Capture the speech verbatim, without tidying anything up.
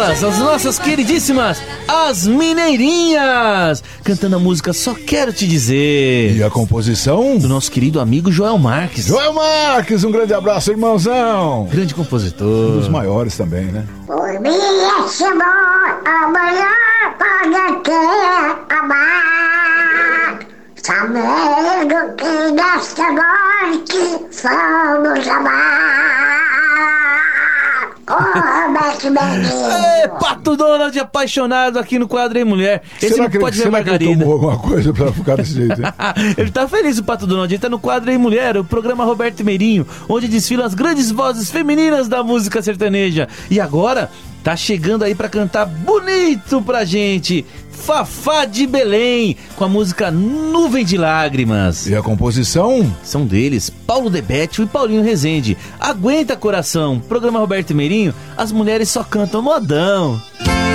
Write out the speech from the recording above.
elas, as nossas queridíssimas, as Mineirinhas, cantando a música Só Quero Te Dizer. E a composição? Do nosso querido amigo Joel Marques. Joel Marques, um grande abraço, irmãozão. Grande compositor. Um dos maiores também, né? Por mim é ser bom, amanhã pode até amar. Sabendo que nesta noite vamos amar. É, Pato Donald apaixonado aqui no quadro Ei Mulher. Esse será não que pode ele, ver será Margarida. Que ele tomou alguma coisa pra ficar desse jeito, hein? Ele tá feliz, o Pato Donald. Ele tá no quadro Ei Mulher, o programa Roberto Meirinho, onde desfilam as grandes vozes femininas da música sertaneja. E agora tá chegando aí pra cantar bonito pra gente Fafá de Belém, com a música Nuvem de Lágrimas. E a composição? São deles, Paulo Debetio e Paulinho Rezende. Aguenta, coração. Programa Roberto Meirinho, as mulheres só cantam modão.